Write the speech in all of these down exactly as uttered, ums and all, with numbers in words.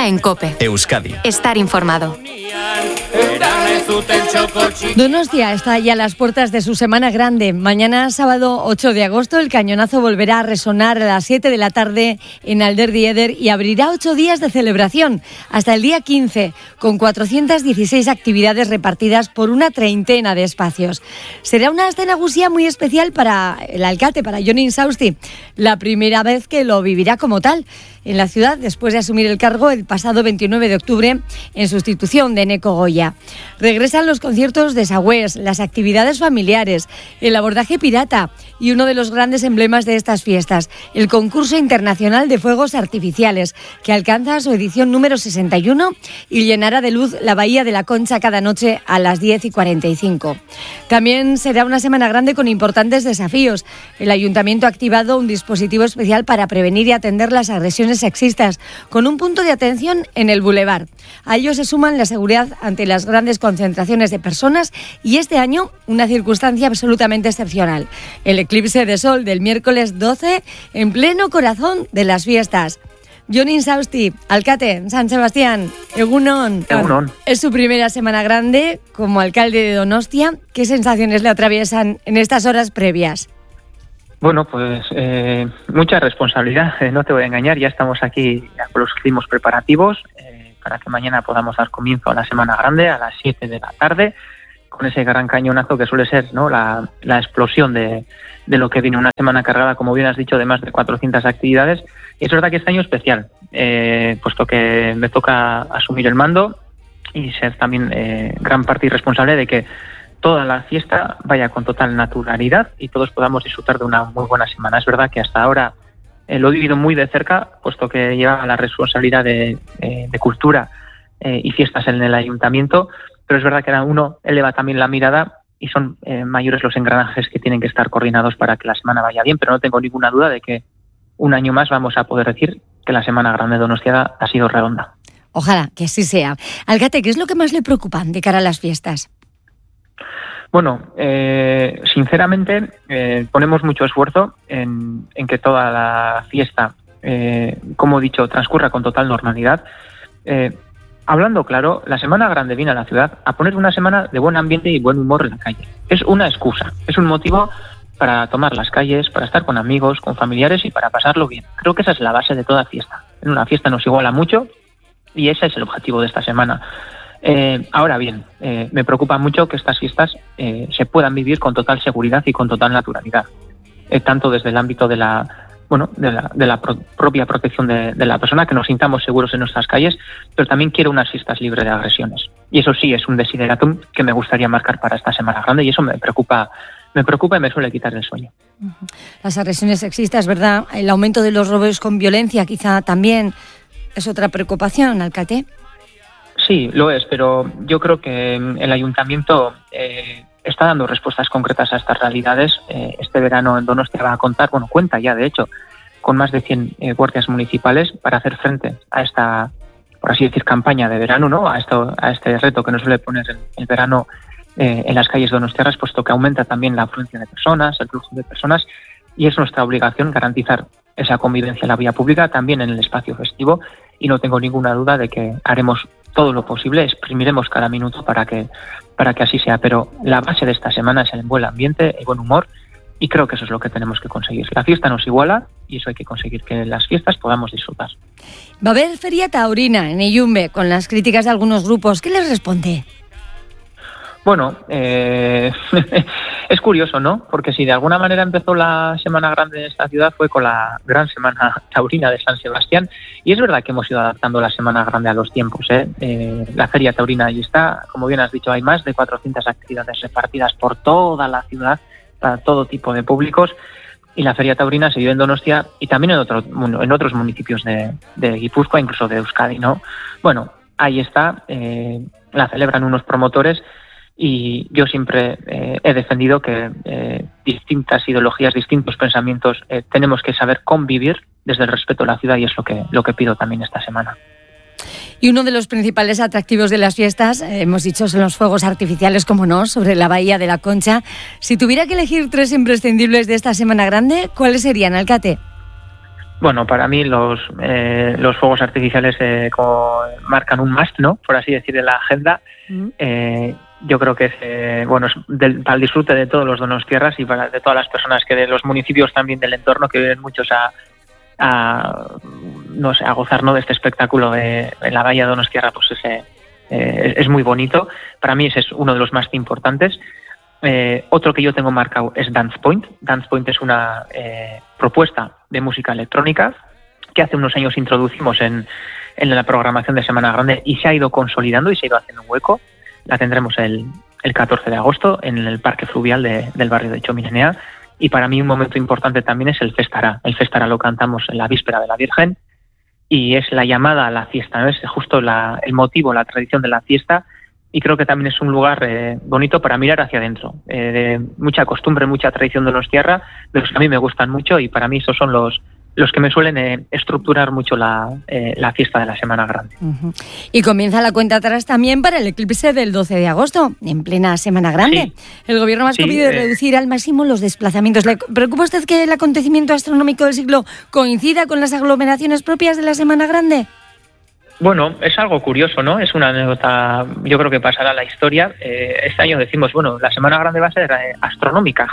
Ahora en COPE. Euskadi. Estar informado. Donostia está ya a las puertas de su Semana Grande. Mañana, sábado ocho de agosto, el cañonazo volverá a resonar a las siete de la tarde en Alderdi Eder y abrirá ocho días de celebración hasta el día quince, con cuatrocientas dieciséis actividades repartidas por una treintena de espacios. Será una escena gusía muy especial para el alcalde, para Jon Insausti, la primera vez que lo vivirá como tal en la ciudad, después de asumir el cargo el pasado veintinueve de octubre en sustitución de Eneko Goya. Regresan los conciertos de Sagüés, las actividades familiares, el abordaje pirata y uno de los grandes emblemas de estas fiestas, el concurso internacional de fuegos artificiales, que alcanza su edición número sesenta y uno y llenará de luz la Bahía de la Concha cada noche a las diez y cuarenta y cinco. También será una semana grande con importantes desafíos. El Ayuntamiento ha activado un dispositivo especial para prevenir y atender las agresiones sexistas, con un punto de atención en el Boulevard. A ello se suman la seguridad ante las grandes concentraciones de personas y este año una circunstancia absolutamente excepcional: el eclipse de sol del miércoles doce en pleno corazón de las fiestas. Jon Insausti, alcalde San Sebastián, Egunon. Egunon. Es su primera semana grande como alcalde de Donostia. ¿Qué sensaciones le atraviesan en estas horas previas? Bueno, pues eh, mucha responsabilidad, eh, no te voy a engañar, ya estamos aquí ya con los últimos preparativos eh, para que mañana podamos dar comienzo a la Semana Grande a las siete de la tarde, con ese gran cañonazo que suele ser, ¿no?, la, la explosión de, de lo que viene una semana cargada, como bien has dicho, de más de cuatrocientas actividades. Y es verdad que este año es especial, eh, puesto que me toca asumir el mando y ser también eh, gran parte y responsable de que toda la fiesta vaya con total naturalidad y todos podamos disfrutar de una muy buena semana. Es verdad que hasta ahora eh, lo he vivido muy de cerca, puesto que llevaba la responsabilidad de, eh, de cultura eh, y fiestas en el ayuntamiento, pero es verdad que cada uno eleva también la mirada y son eh, mayores los engranajes que tienen que estar coordinados para que la semana vaya bien, pero no tengo ninguna duda de que un año más vamos a poder decir que la Semana Grande de Donostia ha sido redonda. Ojalá que así sea. Alcalde, ¿qué es lo que más le preocupa de cara a las fiestas? Bueno, eh, sinceramente eh, ponemos mucho esfuerzo en, en que toda la fiesta, eh, como he dicho, transcurra con total normalidad. Eh, hablando claro, la Semana Grande viene a la ciudad a poner una semana de buen ambiente y buen humor en la calle. Es una excusa, es un motivo para tomar las calles, para estar con amigos, con familiares y para pasarlo bien. Creo que esa es la base de toda fiesta. En una fiesta nos iguala mucho y ese es el objetivo de esta semana. Eh, ahora bien, eh, me preocupa mucho que estas fiestas eh, se puedan vivir con total seguridad y con total naturalidad, eh, tanto desde el ámbito de la, bueno, de la, de la pro- propia protección de, de la persona, que nos sintamos seguros en nuestras calles, pero también quiero unas fiestas libres de agresiones. Y eso sí es un desideratum que me gustaría marcar para esta Semana Grande y eso me preocupa, me preocupa y me suele quitar el sueño. Las agresiones sexistas, ¿verdad? El aumento de los robos con violencia quizá también es otra preocupación, alcalde. Sí, lo es, pero yo creo que el ayuntamiento eh, está dando respuestas concretas a estas realidades. Eh, este verano en Donostia va a contar, bueno, cuenta ya de hecho, con más de cien eh, guardias municipales para hacer frente a esta, por así decir, campaña de verano, ¿no? A esto, a este reto que nos suele poner el, el verano eh, en las calles donostiarras, puesto que aumenta también la afluencia de personas, el flujo de personas, y es nuestra obligación garantizar esa convivencia en la vía pública, también en el espacio festivo, y no tengo ninguna duda de que haremos todo lo posible, exprimiremos cada minuto para que para que así sea, pero la base de esta semana es el buen ambiente, el buen humor, y creo que eso es lo que tenemos que conseguir. La fiesta nos iguala y eso hay que conseguir, que en las fiestas podamos disfrutar. Va a haber feria taurina en Illumbe, con las críticas de algunos grupos. ¿Qué les responde? Bueno, eh, es curioso, ¿no? Porque si de alguna manera empezó la Semana Grande en esta ciudad fue con la gran Semana Taurina de San Sebastián, y es verdad que hemos ido adaptando la Semana Grande a los tiempos, ¿eh? Eh, la Feria Taurina allí está, como bien has dicho, hay más de cuatrocientas actividades repartidas por toda la ciudad para todo tipo de públicos, y la Feria Taurina se vive en Donostia y también en, otro, en otros municipios de, de Guipúzcoa, incluso de Euskadi, ¿no? Bueno, ahí está, eh, la celebran unos promotores. Y yo siempre eh, he defendido que eh, distintas ideologías, distintos pensamientos, eh, tenemos que saber convivir desde el respeto a la ciudad, y es lo que, lo que pido también esta semana. Y uno de los principales atractivos de las fiestas, eh, hemos dicho, son los fuegos artificiales, como no, sobre la Bahía de la Concha. Si tuviera que elegir tres imprescindibles de esta Semana Grande, ¿cuáles serían, alcalde? Bueno, para mí los eh, los fuegos artificiales eh, como marcan un must, ¿no? Por así decir, en la agenda. Mm. Eh, yo creo que es eh, bueno es del, para el disfrute de todos los donostiarras y para de todas las personas que de los municipios también del entorno que vienen muchos a, a no sé a gozar, ¿no?, de este espectáculo de, en la bahía de Donostiarra, pues ese, eh, es muy bonito. Para mí ese es uno de los más importantes. Eh, otro que yo tengo marcado es Dance Point. Dance Point es una eh, propuesta de música electrónica que hace unos años introducimos en, en la programación de Semana Grande y se ha ido consolidando y se ha ido haciendo un hueco. La tendremos el, el catorce de agosto en el Parque Fluvial de, del barrio de Txominenea. Y para mí un momento importante también es el Festará. El Festará lo cantamos en la víspera de la Virgen y es la llamada a la fiesta, ¿no? Es justo la, el motivo, la tradición de la fiesta. Y creo que también es un lugar eh, bonito para mirar hacia adentro, eh, de mucha costumbre, mucha tradición de donostiarra, de los que a mí me gustan mucho y para mí esos son los los que me suelen eh, estructurar mucho la, eh, la fiesta de la Semana Grande. Uh-huh. Y comienza la cuenta atrás también para el eclipse del doce de agosto, en plena Semana Grande. Sí. El Gobierno vasco sí, pide eh... reducir al máximo los desplazamientos. ¿Le preocupa usted que el acontecimiento astronómico del siglo coincida con las aglomeraciones propias de la Semana Grande? Bueno, es algo curioso, ¿no? Es una anécdota, yo creo que pasará a la historia. Eh, este año decimos, bueno, la Semana Grande va a ser eh, astronómica.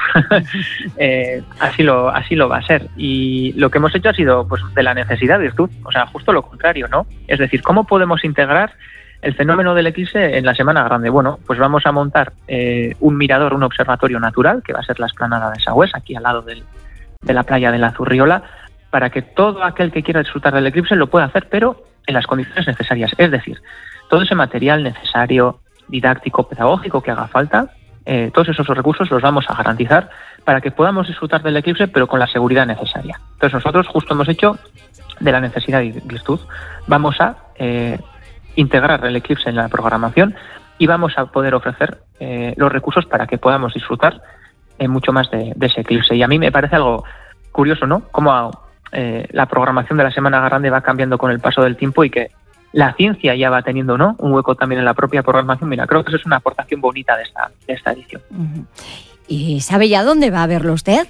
eh, así lo así lo va a ser. Y lo que hemos hecho ha sido, pues, de la necesidad virtud. O sea, justo lo contrario, ¿no? Es decir, ¿cómo podemos integrar el fenómeno del eclipse en la Semana Grande? Bueno, pues vamos a montar eh, un mirador, un observatorio natural, que va a ser la explanada de Sagües, aquí al lado del, de la playa de la Zurriola, para que todo aquel que quiera disfrutar del eclipse lo pueda hacer, pero en las condiciones necesarias. Es decir, todo ese material necesario, didáctico, pedagógico que haga falta, eh, todos esos recursos los vamos a garantizar para que podamos disfrutar del eclipse, pero con la seguridad necesaria. Entonces nosotros justo hemos hecho de la necesidad y virtud. Vamos a eh, integrar el eclipse en la programación y vamos a poder ofrecer eh, los recursos para que podamos disfrutar eh, mucho más de, de ese eclipse. Y a mí me parece algo curioso, ¿no? Cómo Eh, la programación de la Semana Grande va cambiando con el paso del tiempo y que la ciencia ya va teniendo, ¿no?, un hueco también en la propia programación. Mira, creo que eso es una aportación bonita de esta, de esta edición. Uh-huh. ¿Y sabe ya dónde va a verlo usted?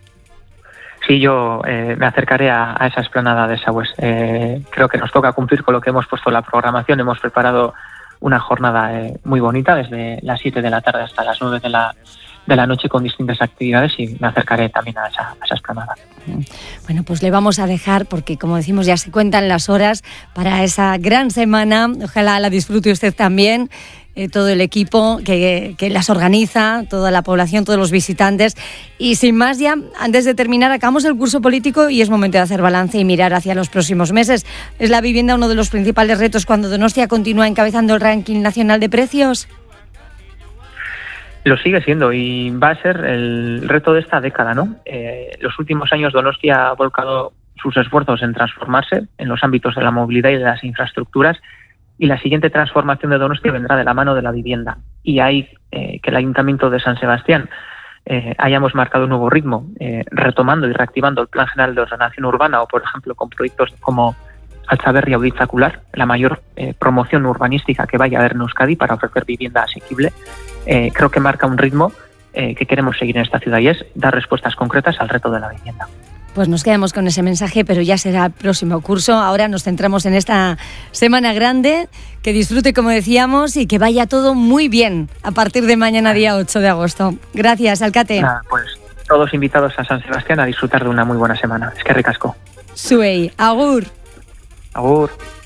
Sí, yo eh, me acercaré a, a esa explanada de Sagües. Eh, creo que nos toca cumplir con lo que hemos puesto en la programación. Hemos preparado una jornada eh, muy bonita desde las siete de la tarde hasta las nueve de la de la noche con distintas actividades y me acercaré también a esa, a esa explanada. Bueno, pues le vamos a dejar porque, como decimos, ya se cuentan las horas para esa gran semana. Ojalá la disfrute usted también, eh, todo el equipo que, que las organiza, toda la población, todos los visitantes. Y sin más ya, antes de terminar, acabamos el curso político y es momento de hacer balance y mirar hacia los próximos meses. ¿Es la vivienda uno de los principales retos cuando Donostia continúa encabezando el ranking nacional de precios? Lo sigue siendo y va a ser el reto de esta década, ¿no? Eh, los últimos años Donostia ha volcado sus esfuerzos en transformarse en los ámbitos de la movilidad y de las infraestructuras y la siguiente transformación de Donostia vendrá de la mano de la vivienda. Y hay eh, que el Ayuntamiento de San Sebastián eh, hayamos marcado un nuevo ritmo, eh, retomando y reactivando el Plan General de Ordenación Urbana o, por ejemplo, con proyectos como Altzaberri Auditzacular, la mayor eh, promoción urbanística que vaya a haber en Euskadi para ofrecer vivienda asequible. Eh, creo que marca un ritmo eh, que queremos seguir en esta ciudad y es dar respuestas concretas al reto de la vivienda. Pues nos quedamos con ese mensaje, pero ya será el próximo curso. Ahora nos centramos en esta Semana Grande. Que disfrute, como decíamos, y que vaya todo muy bien a partir de mañana, día ocho de agosto. Gracias, alcate. Nada, pues todos invitados a San Sebastián a disfrutar de una muy buena semana. Es que ricasco. Zuei, agur. Agur.